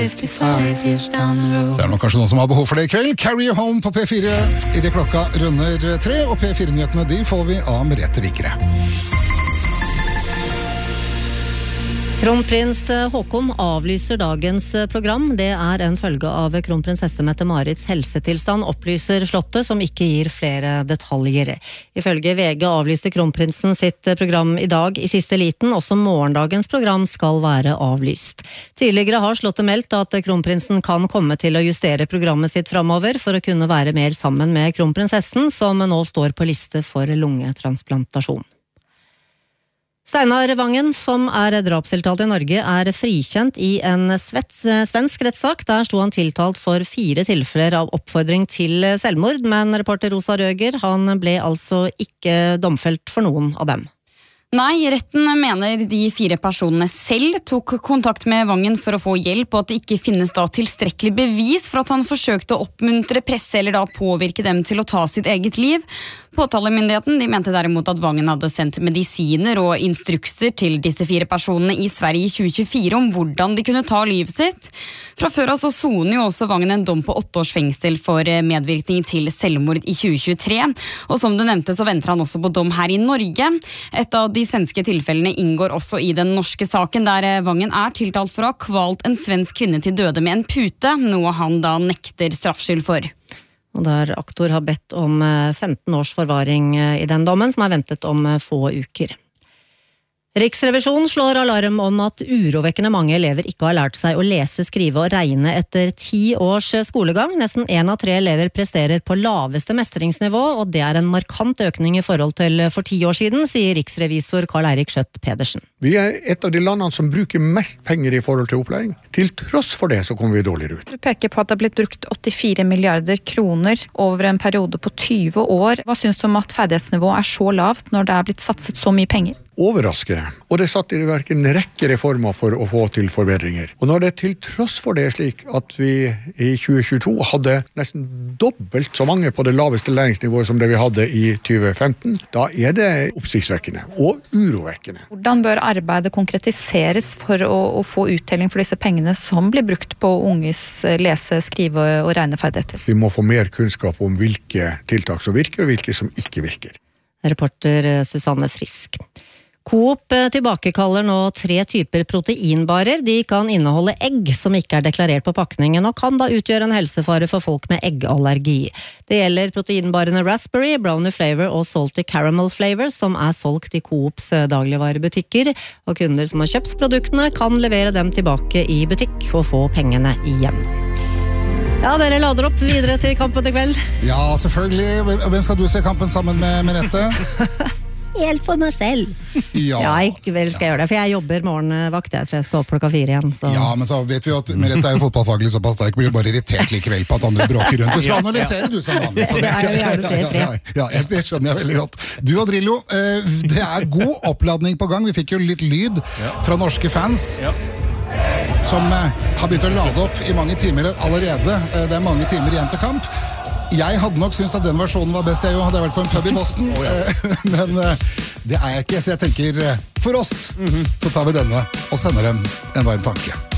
55 years down the road. Det nok kanskje noen som har behov for det i kveld. Carry You Home på P4 i det klokka runder 3, og P4-nyhetene de får vi av Merete Vikre. Kronprins Håkon avlyser dagens program. Det en følge av kronprinsesse Mette-Marits helsetilstand, opplyser slottet, som ikke gir flere detaljer. Ifølge VG avlyste kronprinsen sitt program i dag i siste liten. Også morgendagens program skal være avlyst. Tidligere har slottet meldt at kronprinsen kan komme til å justere programmet sitt fremover for å kunne være mer sammen med kronprinsessen, som nå står på liste for lungetransplantasjon. Steinar Vangen, som drapstiltalt i Norge, frikjent i en svensk rettssak. Der sto han tiltalt for 4 tilfeller av oppfordring til selvmord, men reporter Rosa Røger, han ble altså ikke domfelt for noen av dem. Nei, retten mener de 4 personene selv tok kontakt med Vangen for å få hjelp, og at det ikke finnes da tilstrekkelig bevis for at han forsøkte å oppmuntre presse eller da påvirke dem til å ta sitt eget liv. Påtalemyndigheten de mente derimot at Vangen hadde sendt medisiner og instrukser til disse 4 personene i Sverige i 2024 om hvordan de kunne ta livet sitt. Fra før av så soner jo også Vangen en dom på 8 års fengsel for medvirkning til selvmord i 2023, og som du nevnte så venter han også på dom her i Norge. Et av de svenske tilfellene inngår også i den norske saken, der Vangen tiltalt for å ha kvalt en svensk kvinne til døde med en pute, noe han da nekter straffskyld for. Og der aktor har bedt om 15 års forvaring i den dommen, som ventet om få uker. Riksrevisjonen slår alarm om at urovekkende mange elever ikke har lært seg å lese, skrive og regne etter 10 års skolegang. Nesten 1 av 3 elever presterer på laveste mestringsnivå, og det en markant økning i forhold til for 10 år siden, sier riksrevisor Karl-Eirik Skjøtt Pedersen. Vi et av de landene som bruker mest penger i forhold til opplæring. Til tross for det så kommer vi dårligere ut. Du peker på at det har blitt brukt 84 milliarder kroner over en periode på 20 år. Hva synes du om at ferdighetsnivået så lavt når det blitt satset så mye penger? Overraskende. Og det satt i verk en rekke reformer for å få til forbedringer. Og når det til tross for det slik at vi i 2022 hadde nesten dobbelt så mange på det laveste læringsnivået som det vi hadde i 2015, da det oppsiktsvekkende og urovekkende. Hvordan bør arbeidet konkretiseres for å få uttelling for disse pengene som blir brukt på unges lese-, skrive- og regneferdigheter? Vi må få mer kunnskap om hvilke tiltak som virker og hvilke som ikke virker. Reporter Susanne Frisk. Coop tilbakekaller nå 3 typer proteinbarer. De kan inneholde egg som ikke deklarert på pakningen, og kan da utgjøre en helsefare for folk med eggallergi. Det gjelder proteinbarene Raspberry, Brownie Flavor og Salty Caramel Flavor, som solgt i Coops dagligvarebutikker, og kunder som har kjøpt produktene kan levere dem tilbake i butikk og få pengene igjen. Ja, dere lader opp videre til kampen i kveld. Ja, selvfølgelig. Hvem skal du se kampen sammen med, Merete? Helt for meg selv. Ja, i kveld skal jeg gjøre det, for jeg jobber morgenvakt, så jeg skal opp klokka 4 igjen. Så. Ja, men så vet vi jo at Merete jo fotballfaglig såpass sterk, blir jo bare irritert likevel på at andre bråker rundt. Du skal analysere du som vanlig. Det jeg gjerne ser i fred. Ja, det skjønner jeg veldig godt. Du og Drillo, det god oppladning på gang. Vi fikk jo litt lyd fra norske fans. Som har begynt å lade opp i mange timer allerede. Det mange timer igjen til kamp. Jeg hadde nok syntes at den versjonen var best. Jeg hadde vært på en pub i Boston, men det jeg ikke. Så jeg tenker, for oss så tar vi denne og sender dem en varm tanke.